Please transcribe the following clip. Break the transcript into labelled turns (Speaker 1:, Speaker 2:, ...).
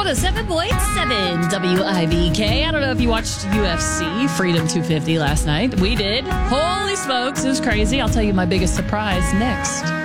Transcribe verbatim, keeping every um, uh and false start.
Speaker 1: one oh seven point seven W I B K. I don't know if you watched U F C Freedom two fifty last night. We did. Holy smokes, it was crazy. I'll tell you my biggest surprise next.